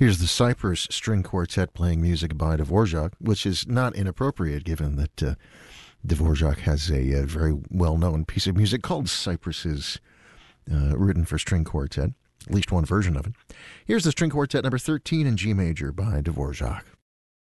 Here's the Cypress String Quartet playing music by Dvorak, which is not inappropriate given that Dvorak has a very well-known piece of music called Cypresses, written for string quartet, at least one version of it. Here's the String Quartet number 13 in G major by Dvorak.